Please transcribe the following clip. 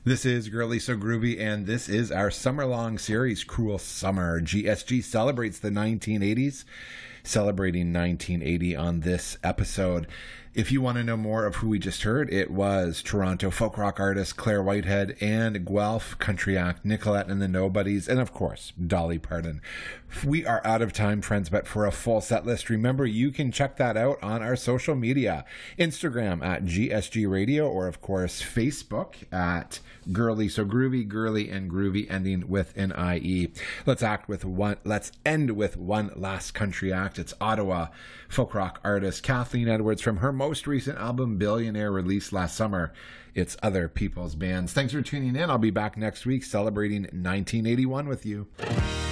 This is Girly So Groovy, and this is our summer-long series, Cruel Summer. GSG celebrates the 1980s, celebrating 1980 on this episode. If you want to know more of who we just heard, it was Toronto folk rock artist Claire Whitehead and Guelph country act Nicolette and the Nobodies, and of course, Dolly Parton. We are out of time, friends, but for a full set list, remember you can check that out on our social media. Instagram at GSG Radio, or of course, Facebook at Girly So Groovy, Girly and Groovy ending with an IE. Let's end with one last country act. It's Ottawa folk rock artist Kathleen Edwards from her most recent album, Billionaire, released last summer. It's Other People's Bands. Thanks for tuning in. I'll be back next week celebrating 1981 with you.